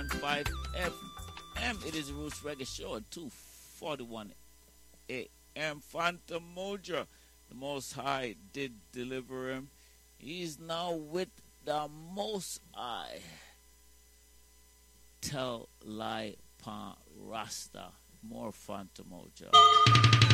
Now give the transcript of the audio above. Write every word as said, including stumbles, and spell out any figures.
point five F M. It is the Roots Reggae Show at two forty-one A M. Phantom Moja, the Most High did deliver him. He's now with the Most High. Tell lie pa rasta. More Phantom Moja.